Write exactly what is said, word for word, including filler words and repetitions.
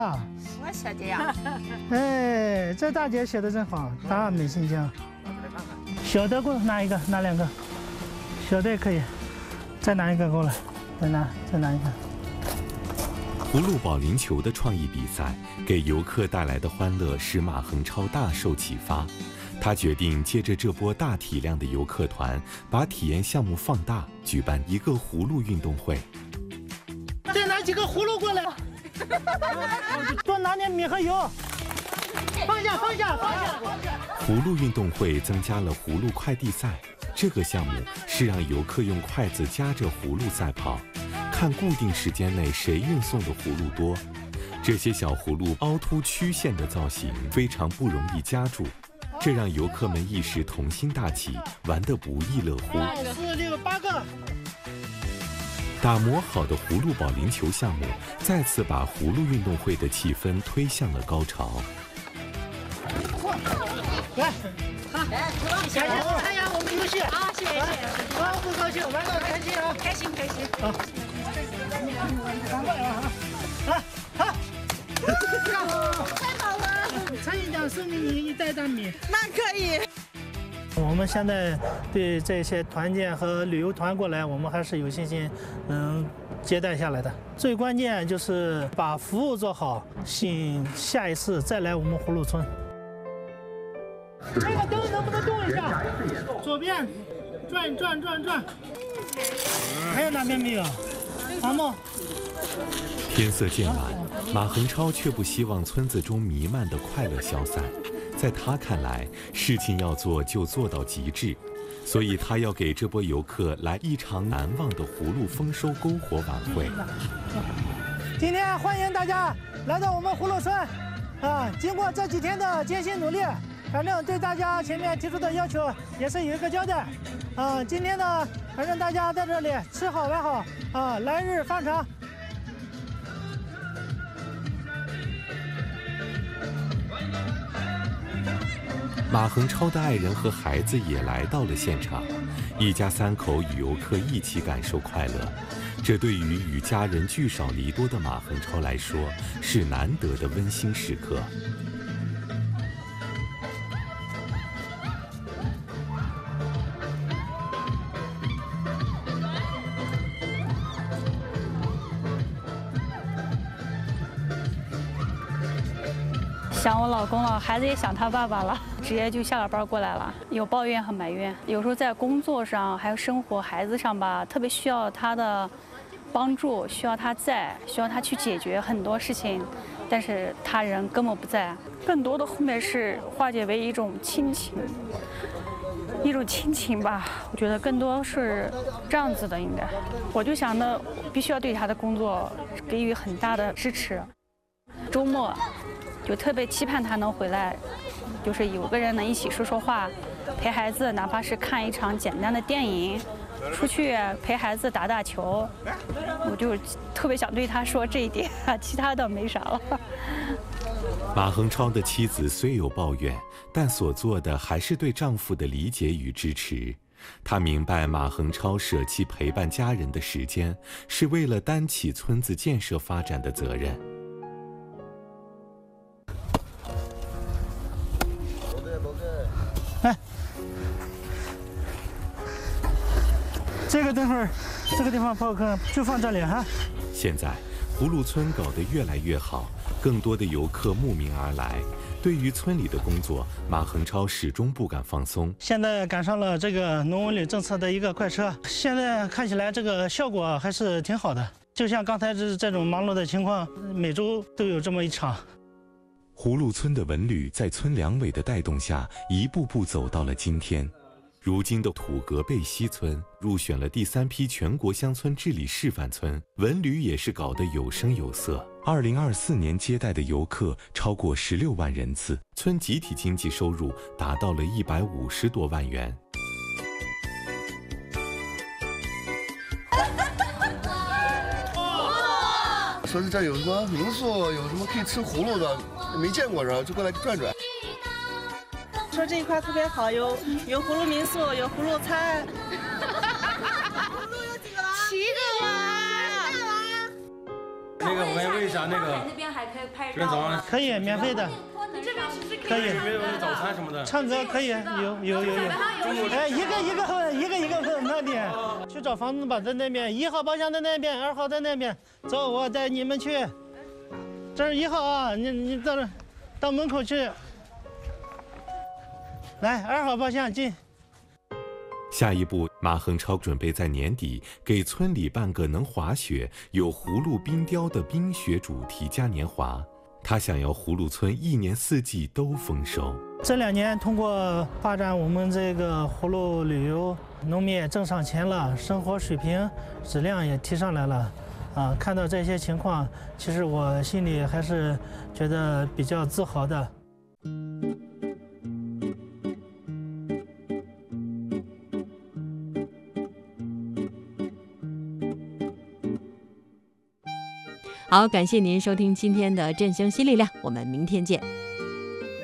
啊， 我晓得呀。 哎，这大姐写的真好，大美新疆。小的给我拿一个，拿两个，小的也可以，再拿一个过来，再拿，再拿一个。 葫芦保龄球的创意比赛给游客带来的欢乐使马恒超大受启发，他决定借着这波大体量的游客团，把体验项目放大，举办一个葫芦运动会。 再拿几个葫芦过来。多拿点米和油，放下放下放下。 葫芦运动会增加了葫芦快递赛，这个项目是让游客用筷子夹着葫芦赛跑，看固定时间内谁运送的葫芦多。这些小葫芦凹凸曲线的造型非常不容易夹住，这让游客们一时童心大起，玩得不亦乐乎。 四六八个。 打磨好的葫芦保龄球项目再次把葫芦运动会的气氛推向了高潮。 来，好，谢谢，参加我们游戏啊，谢谢谢谢，玩不高兴，玩的开心啊， 开心开心。 好，赶快啊，来，好， 太好了， 参与奖送给你一袋大米， 那可以。 我们现在对这些团建和旅游团过来，我们还是有信心能接待下来的。最关键就是把服务做好，吸引下一次再来我们葫芦村。这个灯能不能动一下？左边转转转转。还有哪边没有？阿梦。 天色渐晚，马恒超却不希望村子中弥漫的快乐消散。在他看来，事情要做就做到极致，所以他要给这波游客来一场难忘的葫芦丰收篝火晚会。 今天欢迎大家来到我们葫芦村，啊，经过这几天的艰辛努力，反正对大家前面提出的要求也是有一个交代，啊，今天呢，反正大家在这里吃好玩好，啊，来日方长。 马恒超的爱人和孩子也来到了现场，一家三口与游客一起感受快乐。这对于与家人聚少离多的马恒超来说，是难得的温馨时刻。 想我老公了，孩子也想他爸爸了，直接就下了班过来了。有抱怨和埋怨，有时候在工作上还有生活、孩子上吧，特别需要他的帮助，需要他在，需要他去解决很多事情，但是他人根本不在。更多的后面是化解为一种亲情，一种亲情吧。我觉得更多是这样子的，应该。我就想呢，必须要对他的工作给予很大的支持。周末。就特别期盼他能回来，就是有个人能一起说说话，陪孩子，哪怕是看一场简单的电影，出去陪孩子打打球，我就特别想对他说这一点，其他的没啥了。 马恒超的妻子虽有抱怨，但所做的还是对丈夫的理解与支持。她明白马恒超舍弃陪伴家人的时间，是为了担起村子建设发展的责任。 来，这个等会儿，这个地方泡客就放这里哈。 现在，葫芦村搞得越来越好，更多的游客慕名而来。对于村里的工作，马恒超始终不敢放松。 现在赶上了这个农文旅政策的一个快车，现在看起来这个效果还是挺好的。就像刚才这这种忙碌的情况，每周都有这么一场。 葫芦村的文旅在村两委的带动下，一步步走到了今天。如今的土格贝西村入选了第三批全国乡村治理示范村，文旅也是搞得有声有色。二零二四年接待的游客超过十六万人次，村集体经济收入达到了一百五十多万元。 说是这有什么民宿，有什么可以吃葫芦的，没见过，然后就过来转转。 说这一块特别好，有有葫芦民宿，有葫芦餐。葫芦有几个了？七个了。 那个我们问一下那个边还可以拍这边早上可以免费的， 你这边其实可以这边有早餐什么的， 唱歌可以，有有有有。哎，一个一个问，一个一个问，慢点。去找房子吧，在那边，一号包厢在那边，二号在那边。走，我带你们去。这是一号啊，你你到这，到门口去。来，二号包厢进。 下一步，马恒超准备在年底给村里办个能滑雪、有葫芦冰雕的冰雪主题嘉年华。他想要葫芦村一年四季都丰收。 这两年通过发展我们这个葫芦旅游，农民也挣上钱了，生活水平、质量也提上来了。啊，看到这些情况，其实我心里还是觉得比较自豪的。 好，感谢您收听今天的振兴新力量，我们明天见。